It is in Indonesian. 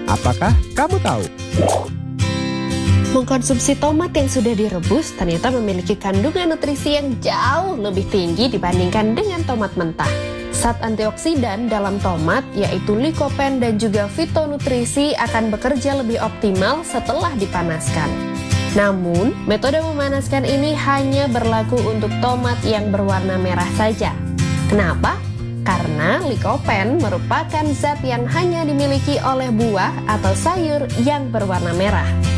Apakah kamu tahu? Mengkonsumsi tomat yang sudah direbus ternyata memiliki kandungan nutrisi yang jauh lebih tinggi dibandingkan dengan tomat mentah. Zat antioksidan dalam tomat yaitu likopen dan juga fitonutrisi akan bekerja lebih optimal setelah dipanaskan. Namun, metode memanaskan ini hanya berlaku untuk tomat yang berwarna merah saja. Kenapa? Karena likopen merupakan zat yang hanya dimiliki oleh buah atau sayur yang berwarna merah.